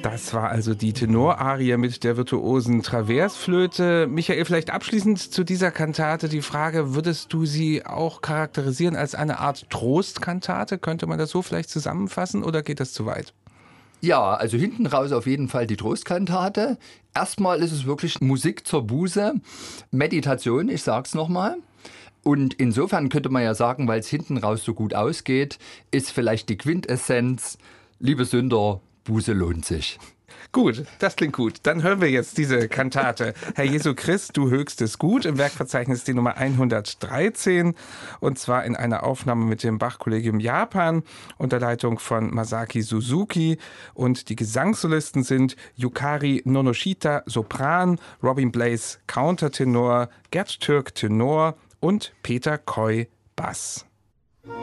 Das war also die Tenorarie mit der virtuosen Traversflöte. Michael, vielleicht abschließend zu dieser Kantate die Frage, würdest du sie auch charakterisieren als eine Art Trostkantate? Könnte man das so vielleicht zusammenfassen oder geht das zu weit? Ja, also hinten raus auf jeden Fall die Trostkantate. Erstmal ist es wirklich Musik zur Buße, Meditation, ich sag's nochmal. Und insofern könnte man ja sagen, weil es hinten raus so gut ausgeht, ist vielleicht die Quintessenz, liebe Sünder, Buße lohnt sich. Gut, das klingt gut. Dann hören wir jetzt diese Kantate. Herr Jesu Christ, du höchstes Gut. Im Werkverzeichnis die Nummer 113. Und zwar in einer Aufnahme mit dem Bach-Kollegium Japan unter Leitung von Masaki Suzuki. Und die Gesangssolisten sind Yukari Nonoshita, Sopran, Robin Blaze, Countertenor, Gerd Türk, Tenor und Peter Koy, Bass.